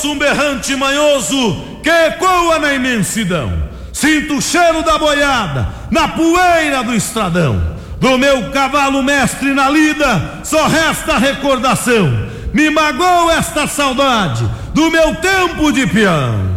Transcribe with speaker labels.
Speaker 1: ouço um berrante manhoso que ecoa na imensidão. Sinto o cheiro da boiada na poeira do estradão. Do meu cavalo mestre na lida só resta recordação. Me magoa esta saudade do meu tempo de peão.